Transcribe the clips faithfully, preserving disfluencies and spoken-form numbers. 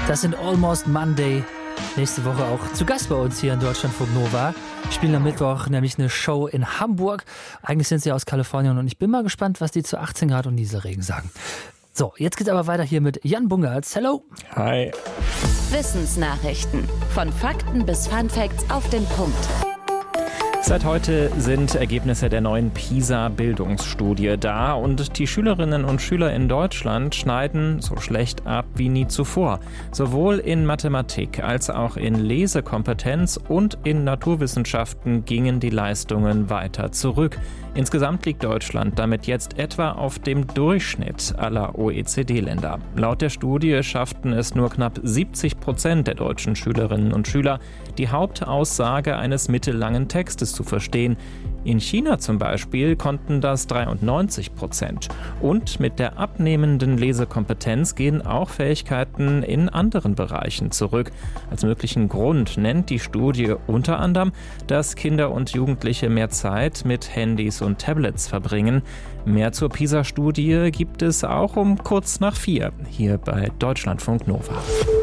Das sind Almost Monday. Nächste Woche auch zu Gast bei uns hier in Deutschlandfunk Nova. Wir spielen am Mittwoch nämlich eine Show in Hamburg. Eigentlich sind sie aus Kalifornien und ich bin mal gespannt, was die zu achtzehn Grad und Nieselregen sagen. So, jetzt geht's aber weiter hier mit Jan Bungertz. Hello. Hi. Wissensnachrichten. Von Fakten bis Funfacts auf den Punkt. Seit heute sind Ergebnisse der neuen PISA-Bildungsstudie da und die Schülerinnen und Schüler in Deutschland schneiden so schlecht ab wie nie zuvor. Sowohl in Mathematik als auch in Lesekompetenz und in Naturwissenschaften gingen die Leistungen weiter zurück. Insgesamt liegt Deutschland damit jetzt etwa auf dem Durchschnitt aller O E C D-Länder. Laut der Studie schafften es nur knapp siebzig Prozent der deutschen Schülerinnen und Schüler, die Hauptaussage eines mittellangen Textes zu verstehen. In China zum Beispiel konnten das dreiundneunzig Prozent. Und mit der abnehmenden Lesekompetenz gehen auch Fähigkeiten in anderen Bereichen zurück. Als möglichen Grund nennt die Studie unter anderem, dass Kinder und Jugendliche mehr Zeit mit Handys und Tablets verbringen. Mehr zur PISA-Studie gibt es auch um kurz nach vier hier bei Deutschlandfunk Nova.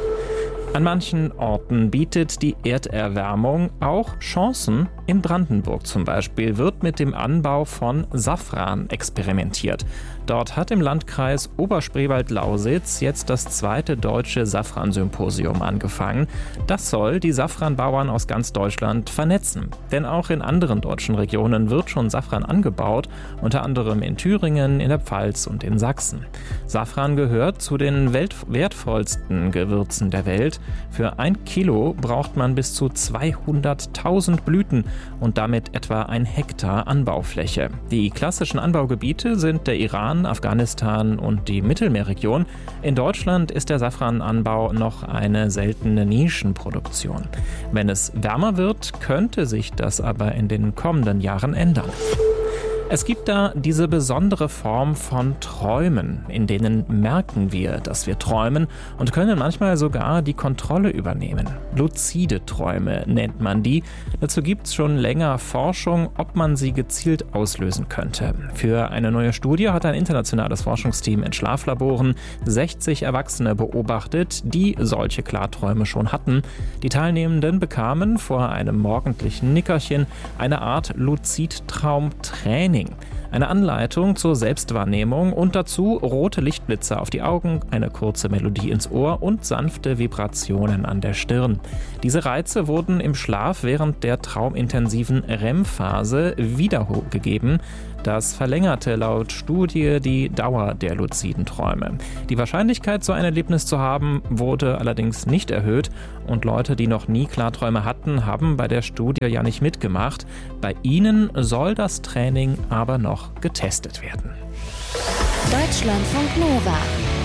An manchen Orten bietet die Erderwärmung auch Chancen. In Brandenburg zum Beispiel wird mit dem Anbau von Safran experimentiert. Dort hat im Landkreis Oberspreewald-Lausitz jetzt das zweite deutsche Safran-Symposium angefangen. Das soll die Safranbauern aus ganz Deutschland vernetzen. Denn auch in anderen deutschen Regionen wird schon Safran angebaut, unter anderem in Thüringen, in der Pfalz und in Sachsen. Safran gehört zu den wertvollsten Gewürzen der Welt. Für ein Kilo braucht man bis zu zweihunderttausend Blüten und damit etwa ein Hektar Anbaufläche. Die klassischen Anbaugebiete sind der Iran, Afghanistan und die Mittelmeerregion. In Deutschland ist der Safrananbau noch eine seltene Nischenproduktion. Wenn es wärmer wird, könnte sich das aber in den kommenden Jahren ändern. Es gibt da diese besondere Form von Träumen, in denen merken wir, dass wir träumen und können manchmal sogar die Kontrolle übernehmen. Luzide Träume nennt man die. Dazu gibt es schon länger Forschung, ob man sie gezielt auslösen könnte. Für eine neue Studie hat ein internationales Forschungsteam in Schlaflaboren sechzig Erwachsene beobachtet, die solche Klarträume schon hatten. Die Teilnehmenden bekamen vor einem morgendlichen Nickerchen eine Art Luzidtraumtraining. Eine Anleitung zur Selbstwahrnehmung und dazu rote Lichtblitze auf die Augen, eine kurze Melodie ins Ohr und sanfte Vibrationen an der Stirn. Diese Reize wurden im Schlaf während der traumintensiven R E M-Phase wiedergegeben. Das verlängerte laut Studie die Dauer der luziden Träume. Die Wahrscheinlichkeit, so ein Erlebnis zu haben, wurde allerdings nicht erhöht und Leute, die noch nie Klarträume hatten, haben bei der Studie ja nicht mitgemacht. Bei ihnen soll das Training aber noch getestet werden. Deutschlandfunk Nova.